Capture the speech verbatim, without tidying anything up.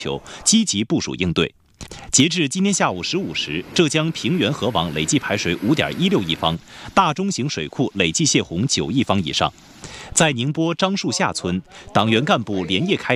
求，积极部署应对。截至今天下午十五时，浙江平原河网累计排水五点一六亿方，大中型水库累计泄洪九亿方以上。在宁波樟树下村，党员干部连夜开